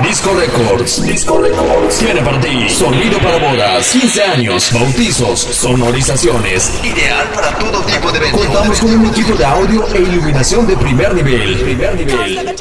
Disco Records. Disco Records tiene para ti sonido para bodas, 15 años, bautizos, sonorizaciones. Ideal para todo tipo de eventos. Contamos con un equipo de audio e iluminación de primer nivel.